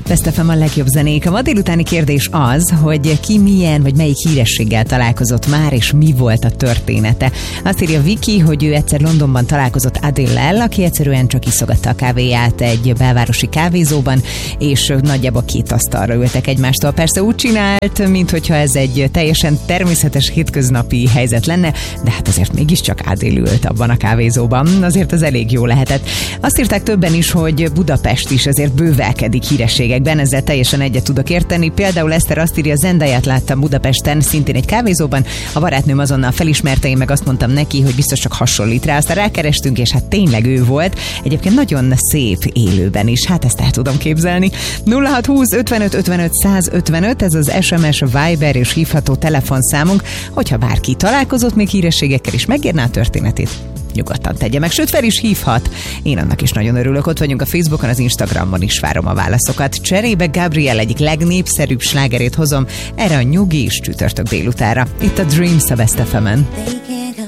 Best FM a legjobb zenék. A ma délutáni kérdés az, hogy ki milyen vagy melyik hírességgel találkozott már, és mi volt a története. Azt írja Viki, hogy ő egyszer Londonban találkozott Adele-lel, aki egyszerűen csak iszogatta a kávéját egy belvárosi kávézóban, és nagyjából 2 asztalra ültek egymástól. Persze úgy csinált, minthogyha ez egy teljesen természetes hétköznapi helyzet lenne, de hát azért mégiscsak Adele ült abban a kávézóban. Azért az elég jó lehetett. Azt írták többen is, hogy Budapest is azért bővelkedik hírességekben, ezzel teljesen egyet tudok érteni. Például Eszter azt írja, Zendayát láttam Budapesten, szintén egy kávézóban. A barátnőm azonnal felismerte, én meg azt mondtam neki, hogy biztos csak hasonlít rá. Aztán rákerestünk, és hát tényleg ő volt. Egyébként nagyon szép élőben is, hát ezt el tudom képzelni. 0620 55 55 155, ez az SMS, Viber és hívható telefonszámunk, hogyha bárki találkozott még hírességekkel és megírná a történetét, nyugodtan tegye meg, sőt fel is hívhat. Én annak is nagyon örülök, ott vagyunk a Facebookon, az Instagramon is várom a válaszokat. Cserébe Gabriel egyik legnépszerűbb slágerét hozom erre a nyugi és csütörtök délutára. Itt a Dreams a Best FM-en.